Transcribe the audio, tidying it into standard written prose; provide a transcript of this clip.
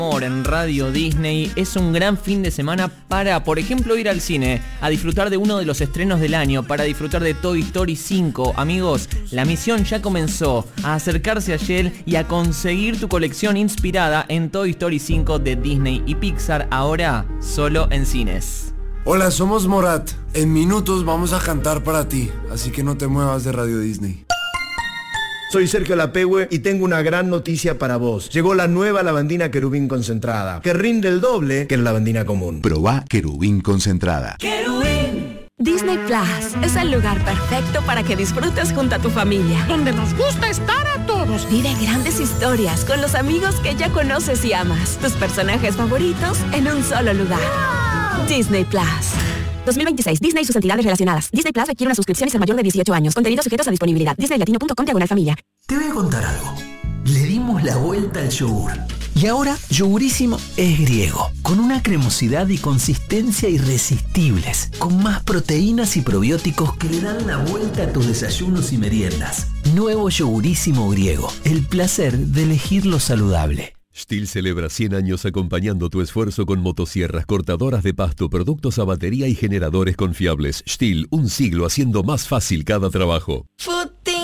En Radio Disney es un gran fin de semana para, por ejemplo, ir al cine, a disfrutar de uno de los estrenos del año, para disfrutar de Toy Story 5. Amigos, la misión ya comenzó, a acercarse a Shell y a conseguir tu colección inspirada en Toy Story 5 de Disney y Pixar, ahora solo en cines. Hola, somos Morat. En minutos vamos a cantar para ti, así que no te muevas de Radio Disney. Soy Sergio Lapehue y tengo una gran noticia para vos. Llegó la nueva lavandina Querubín concentrada, que rinde el doble que la lavandina común. Probá Querubín concentrada. ¡Querubín! Disney Plus es el lugar perfecto para que disfrutes junto a tu familia, donde nos gusta estar a todos. Vive grandes historias con los amigos que ya conoces y amas. Tus personajes favoritos en un solo lugar. ¡Wow! Disney Plus. 2026. Disney y sus entidades relacionadas. Disney Plus requiere una suscripción y ser mayor de 18 años. Contenidos sujetos a disponibilidad. disneylatino.com/familia. Te voy a contar algo. Le dimos la vuelta al yogur. Y ahora, Yogurísimo es griego. Con una cremosidad y consistencia irresistibles. Con más proteínas y probióticos que le dan la vuelta a tus desayunos y meriendas. Nuevo Yogurísimo griego. El placer de elegir lo saludable. STIHL celebra 100 años acompañando tu esfuerzo con motosierras, cortadoras de pasto, productos a batería y generadores confiables. STIHL, un siglo haciendo más fácil cada trabajo.